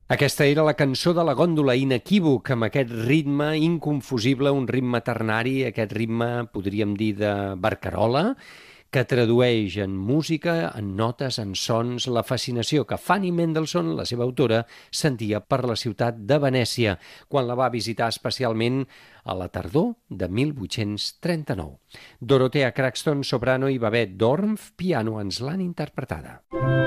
Aquesta era la cançó de la gòndola, inequívoc, amb aquest ritme inconfusible, un ritme ternari, aquest ritme, podríem dir, de barcarola, que tradueix en música, en notes, en sons, la fascinació que Fanny Mendelssohn, la seva autora, sentia per la ciutat de Venècia, quan la va visitar especialment a la tardor de 1839. Dorothea Craxton, soprano, i Babette Dornf, piano, ens l'han interpretada.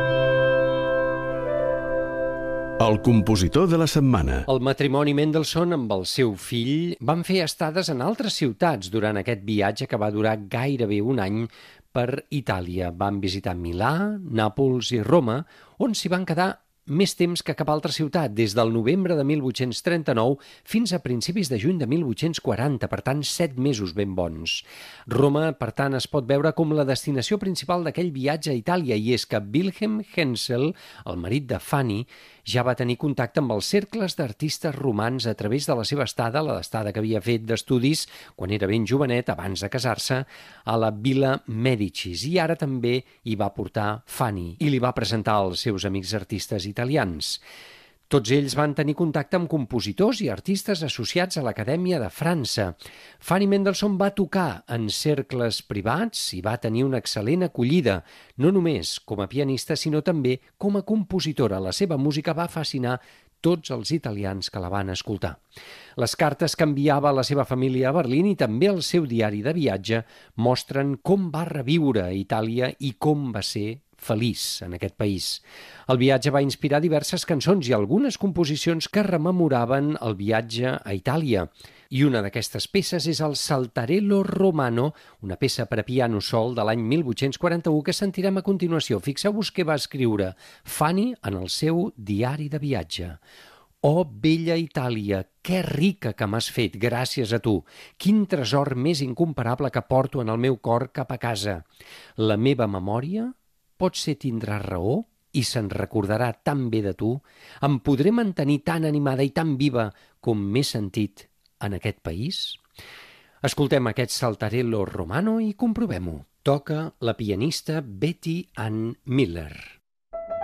El compositor de la setmana. El matrimoni Mendelssohn amb el seu fill van fer estades en altres ciutats durant aquest viatge que va durar gairebé un any per Itàlia. Van visitar Milà, Nàpols i Roma, on s'hi van quedar més temps que cap altra ciutat, des del novembre de 1839 fins a principis de juny de 1840, per tant, 7 mesos ben bons. Roma, per tant, es pot veure com la destinació principal d'aquell viatge a Itàlia, i és que Wilhelm Hensel, el marit de Fanny, ja va tenir contacte amb els cercles d'artistes romans a través de la seva estada, l'estada que havia fet d'estudis quan era ben jovenet, abans de casar-se, a la Villa Mèdicis, i ara també hi va portar Fanny i li va presentar als seus amics artistes italians. Tots ells van tenir contacte amb compositors i artistes associats a l'Acadèmia de França. Fanny Mendelssohn va tocar en cercles privats i va tenir una excel·lent acollida, no només com a pianista, sinó també com a compositora. La seva música va fascinar tots els italians que la van escoltar. Les cartes que enviava a la seva família a Berlín i també el seu diari de viatge mostren com va reviure Itàlia i com va ser feliç en aquest país. El viatge va inspirar diverses cançons i algunes composicions que rememoraven el viatge a Itàlia. I una d'aquestes peces és el Saltarello Romano, una peça per a piano sol de l'any 1841 que sentirem a continuació. Fixeu-vos què va escriure Fanny en el seu diari de viatge. «Oh, bella Itàlia, que rica que m'has fet, gràcies a tu! Quin tresor més incomparable que porto en el meu cor cap a casa! La meva memòria potser tindrà raó i se'n recordarà tan bé de tu, em podré mantenir tan animada i tan viva com m'he sentit en aquest país?» Escoltem aquest Saltarello Romano i comprovem-ho. Toca la pianista Betty Ann Miller.